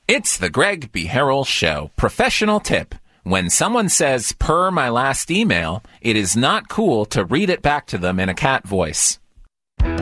It's the Greg B. Harrell Show. Professional tip. When someone says, per my last email, it is not cool to read it back to them in a cat voice.